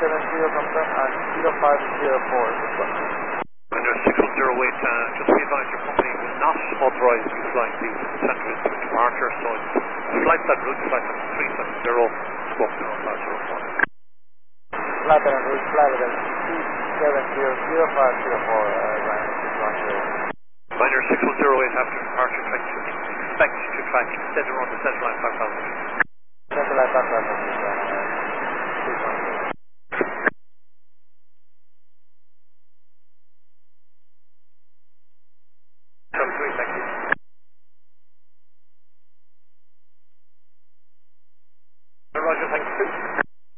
confirm and 0504. Under 610 just be advised your company will not authorize you flying the central into departure, so flight that route, flight 370, squawk 0504. Flight that route, flight level 270, 0504, Minor 6108 after departure, expect to track steady around the central line 5000. Central line 5000,